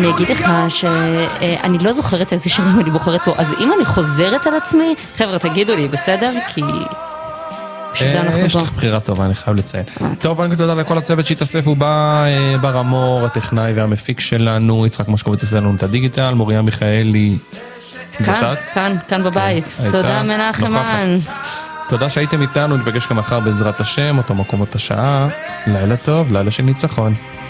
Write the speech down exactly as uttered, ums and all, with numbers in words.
אני אגיד לך שאני לא זוכרת איזה שירים אני בוחרת פה, אז אם אני חוזרת על עצמי, חבר'ה תגידו לי, בסדר? כי... יש לך בחירה טובה, אני חייב לציין. טוב, אני תודה לכל הצוות שהתאספו בה, בר אמור, הטכנאי והמפיק שלנו, יצחק משקוביץ עשה לנו את הדיגיטל, מוריה מיכאלי, כאן, כאן, כאן בבית. תודה מנחמן. תודה שהייתם איתנו, נפגש גם מחר בעזרת השם, אותו מקומות השעה. לילה טוב, לילה של ניצחון.